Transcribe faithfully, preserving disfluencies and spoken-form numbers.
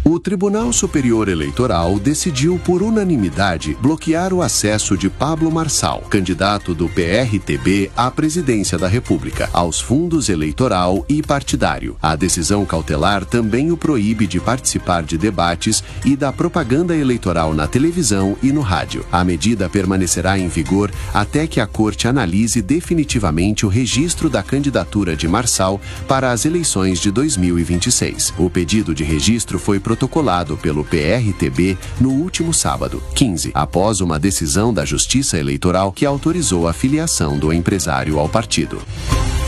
O Tribunal Superior Eleitoral decidiu por unanimidade bloquear o acesso de Pablo Marçal, candidato do P R T B à presidência da República, aos fundos eleitoral e partidário. A decisão cautelar também o proíbe de participar de debates e da propaganda eleitoral na televisão e no rádio. A medida permanecerá em vigor até que a Corte analise definitivamente o registro da candidatura de Marçal para as eleições de dois mil e vinte e seis. O pedido de registro foi protocolado pelo P R T B no último sábado, quinze, após uma decisão da Justiça Eleitoral que autorizou a filiação do empresário ao partido.